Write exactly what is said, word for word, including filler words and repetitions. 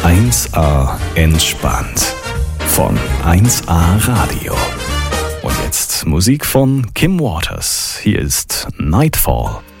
eins A entspannt von eins A Radio. Und jetzt Musik von Kim Waters. Hier ist Nightfall.